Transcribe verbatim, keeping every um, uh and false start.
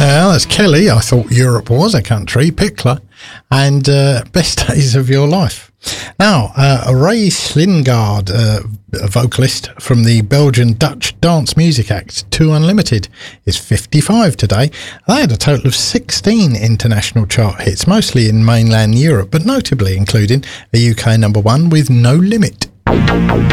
Uh, that's Kelly. I thought Europe was a country. Pickler. And uh, Best Days of Your Life. Now, uh, Ray Slingard, uh, a vocalist from the Belgian-Dutch dance music act Two Unlimited, is fifty-five today. They had a total of sixteen international chart hits, mostly in mainland Europe, but notably including a U K number one with No Limit.